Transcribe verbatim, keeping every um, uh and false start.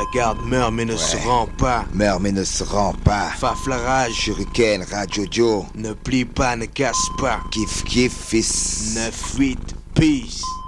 La garde meurt mais ne Ouais. se rend pas. Meurt mais ne se rend pas. Faf la rage. Shuriken, Rajojo. Ne plie pas, ne casse pas. Kiff kiff fils. neuf huit, peace.